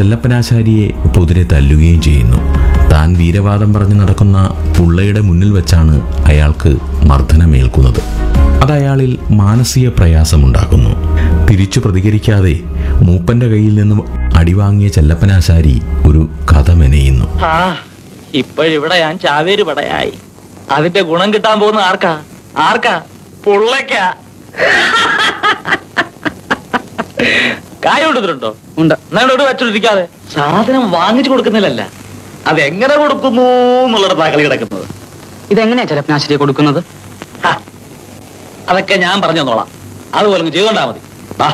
ചെല്ലപ്പനാശാരിയെ പൊതിരെ തല്ലുകയും ചെയ്യുന്നു. താൻ വീരവാദം പറഞ്ഞ് നടക്കുന്ന പുള്ളയുടെ മുന്നിൽ വെച്ചാണ് അയാൾക്ക് മർദ്ദനമേൽക്കുന്നത്. അതയാളിൽ മാനസിക പ്രയാസമുണ്ടാക്കുന്നു. തിരിച്ചു പ്രതികരിക്കാതെ മൂപ്പന്റെ കയ്യിൽ നിന്നും അടിവാങ്ങിയ ചെല്ലപ്പനാശാരി ഒരു കഥ മെനയുന്നു. ഇപ്പോഴിവിടെ ഞാൻ ചാവേര് പടയായി. അതിന്റെ ഗുണം കിട്ടാൻ പോകുന്ന ആർക്കാ? ആർക്കാ? പുള്ളയ്ക്കാ. കായ കൊടുത്തിട്ടുണ്ടോ? ഉണ്ട്. എന്നോട് വെച്ചോണ്ടിരിക്കാതെ സാധനം വാങ്ങിച്ചു കൊടുക്കുന്നില്ലല്ല, അതെങ്ങനെ കൊടുക്കുന്നു എന്നുള്ളടത്താ കളി കിടക്കുന്നത്. ഇതെങ്ങനെയാ ചെലപ്പനാശിരിയെ കൊടുക്കുന്നത്? അതൊക്കെ ഞാൻ പറഞ്ഞു തന്നോളാം, അതുപോലെ ചെയ്തോണ്ടാ മതി.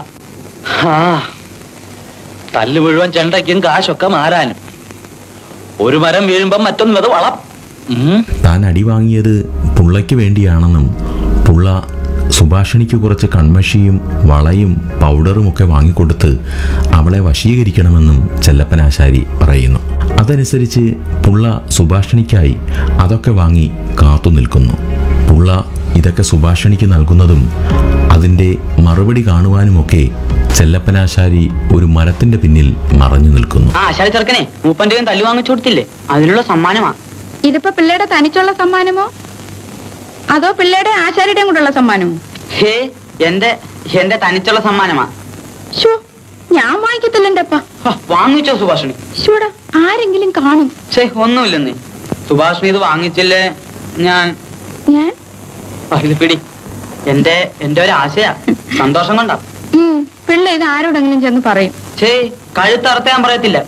തല്ല് മുഴുവൻ ചെണ്ടയ്ക്കും കാശൊക്കെ മാറാനും. ഒരു മരം വീഴുമ്പം മറ്റൊന്നും അത് വളം. താൻ അടിവാങ്ങിയത് പുള്ളയ്ക്ക് വേണ്ടിയാണെന്നും പുള്ള സുഭാഷിണിക്ക് കുറച്ച് കൺമഷിയും വളയും പൗഡറുമൊക്കെ വാങ്ങിക്കൊടുത്ത് അവളെ വശീകരിക്കണമെന്നും ചെല്ലപ്പനാശാരി പറയുന്നു. അതനുസരിച്ച് പുള്ള സുഭാഷിണിക്കായി അതൊക്കെ വാങ്ങി കാത്തു നിൽക്കുന്നു. പുള്ള ഇതൊക്കെ സുഭാഷിണിക്ക് നൽകുന്നതും അതിൻ്റെ മറുപടി കാണുവാനുമൊക്കെ ചെല്ലപ്പനാശാരി ഒരു മരത്തിന്റെ പിന്നിൽ മറഞ്ഞു നിൽക്കുന്നു. ആശാരി ചെറുക്കനെ മൂപ്പന്റെ തല്ലു വാങ്ങിച്ചു കൊടുത്തില്ലേ, അതിനുള്ള സമ്മാനമാ. ഇതിപ്പോ പിള്ളയുടെ തനിച്ചുള്ള സമ്മാനമോ അതോ പിള്ളയുടെ ആശാരിയുടെയും കൂടെയുള്ള സമ്മാനമോ? ഹേ, എന്റെ തനിച്ചുള്ള സമ്മാനമാ. ഞാൻ വാങ്ങിക്കത്തില്ല എന്റെ അപ്പ. വാങ്ങിച്ചോ സുഭാഷിണി? ആരെങ്കിലും കാണും. ഒന്നുമില്ലെന്നേ. സുഭാഷിണി ഇത് വാങ്ങിച്ചില്ലേ? ഞാൻ ഇത് പിടി. എന്റെ ഒരു ആശയാ, സന്തോഷം കൊണ്ടാ. പിള്ള ഇത് ആരോടെങ്കിലും ചെന്ന് പറയും. കഴുത്തറുത്ത ഞാൻ പറയത്തില്ല.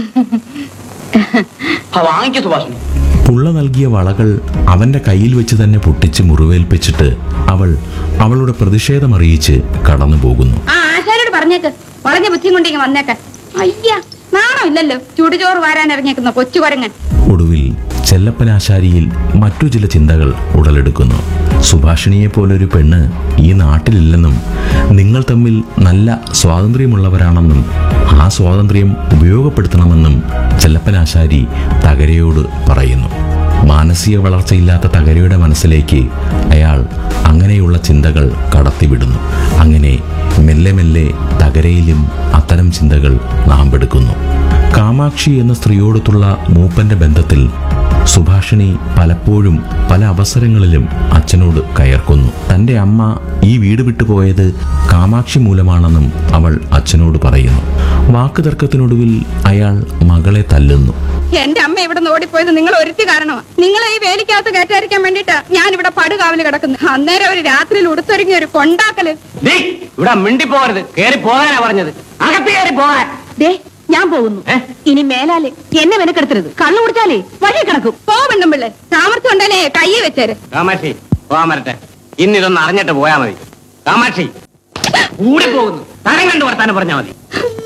വാങ്ങിക്കോ സുഭാഷിണി. പുള്ള നൽകിയ വളകൾ അവന്റെ കയ്യിൽ വെച്ച് തന്നെ പൊട്ടിച്ച് മുറിവേൽപ്പിച്ചിട്ട് അവളുടെ പ്രതിഷേധമറിയിച്ച് കടന്നു പോകുന്നു. ആശാരോട് പറഞ്ഞേക്ക്, വളഞ്ഞ ബുദ്ധിയും കൊണ്ടേക്ക് വന്നേക്കാൻ. അയ്യാ, നാണോ ഇല്ലല്ലോ ചുടുചോറ് വാരാൻ ഇറങ്ങിയേക്കുന്ന കൊച്ചു കൊരങ്ങൻ. ഒടുവിൽ ചെല്ലപ്പനാശാരിയിൽ മറ്റു ചില ചിന്തകൾ ഉടലെടുക്കുന്നു. സുഭാഷിണിയെ പോലൊരു പെണ്ണ് ഈ നാട്ടിലില്ലെന്നും നിങ്ങൾ തമ്മിൽ നല്ല സ്വാതന്ത്ര്യമുള്ളവരാണെന്നും ആ സ്വാതന്ത്ര്യം ഉപയോഗപ്പെടുത്തണമെന്നും ചെല്ലപ്പനാശാരി തകരയോട് പറയുന്നു. മാനസിക വളർച്ചയില്ലാത്ത തകരയുടെ മനസ്സിലേക്ക് അയാൾ അങ്ങനെയുള്ള ചിന്തകൾ കടത്തിവിടുന്നു. അങ്ങനെ മെല്ലെ മെല്ലെ തകരയിലും അത്തരം ചിന്തകൾ നാമ്പെടുക്കുന്നു. കാമാക്ഷി എന്ന സ്ത്രീയോടൊത്തുള്ള മൂപ്പന്റെ ബന്ധത്തിൽ സുഭാഷിണി പലപ്പോഴും പല അവസരങ്ങളിലും അച്ഛനോട് കയർക്കുന്നു. തൻ്റെ അമ്മ ഈ വീട് വിട്ടുപോയത് കാമാക്ഷി മൂലമാണെന്നും അവൾ അച്ഛനോട് പറയുന്നു. വാക്കുതർക്കത്തിനൊടുവിൽ അയാൾ മകളെ തല്ലുന്നു. എന്റെ അമ്മ ഇവിടെ നിന്ന് ഓടിപ്പോയത് നിങ്ങൾ ഒരുത്തി കാരണമാണ്. നിങ്ങളെ ഈ വേലിക്കകത്ത് കയറ്റാതിരിക്കാൻ വേണ്ടിട്ടാ ഞാൻ ഇവിടെ പടുകാവല് കിടക്കുന്നു. അന്നേരം ഒരു രാത്രിയിൽ ഉടുത്തൊരുങ്ങിയ ഒരു കൊണ്ടാക്കല്. ഇവിടെ മിണ്ടി പോകരുത്, കേറി പോകാനാ പറഞ്ഞത്. അകത്ത് കയറി പോകാൻ. ഞാൻ പോകുന്നു. ഇനി മേലാല് എന്നെ മെനക്കെടുത്തരുത്. കള്ളു കുടിച്ചാലേ വഴി കിടക്കും. പോവണ്ടും പിള്ളേ, സാമർത്ഥ്യം ഉണ്ടല്ലേ കയ്യെ വെച്ചേര്. കാമാക്ഷി പോകാൻ വരട്ടെ. ഇന്നിതൊന്ന് അറിഞ്ഞിട്ട് പോയാ മതി. കാമാക്ഷി കൂടി പോകുന്നു. തരം കണ്ടു വർത്താനം പറഞ്ഞാ മതി.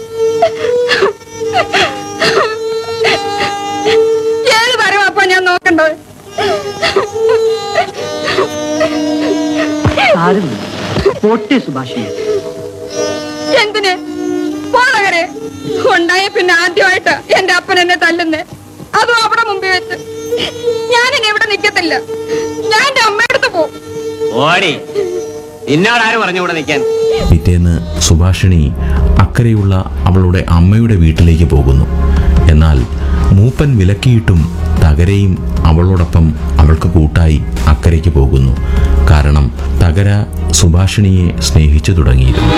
ഏത് തരം അപ്പൊ ഞാൻ നോക്കണ്ടോ? പൊട്ടി സുഭാഷിണി. എന്തിന് പോളകരെ ഉണ്ടായ പിന്നെ ആദ്യമായിട്ട് എന്റെ അപ്പൻ എന്നെ തല്ലുന്നേ, അതും അവിടെ മുമ്പിൽ വെച്ച്. ഞാനിനി ഇവിടെ നിൽക്കത്തില്ല. ഞാൻ എന്റെ അമ്മയടുത്ത് പോകും. ഓടി, നിന്നോടാര് പറഞ്ഞു ഇവിടെ നിൽക്കാൻ? പിറ്റേന്ന് സുഭാഷിണി അക്കരെയുള്ള അവളുടെ അമ്മയുടെ വീട്ടിലേക്ക് പോകുന്നു. എന്നാൽ മൂപ്പൻ വിലക്കിയിട്ടും തകരയും അവളോടൊപ്പം അവൾക്ക് കൂട്ടായി അക്കരയ്ക്ക് പോകുന്നു. കാരണം തകര സുഭാഷിണിയെ സ്നേഹിച്ചു തുടങ്ങിയിരുന്നു.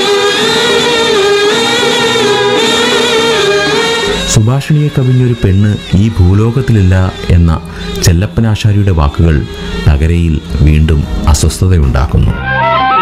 സുഭാഷിണിയെ കവിഞ്ഞൊരു പെണ്ണ് ഈ ഭൂലോകത്തിലില്ല എന്ന ചെല്ലപ്പനാശാരിയുടെ വാക്കുകൾ തകരയിൽ വീണ്ടും അസ്വസ്ഥതയുണ്ടാക്കുന്നു.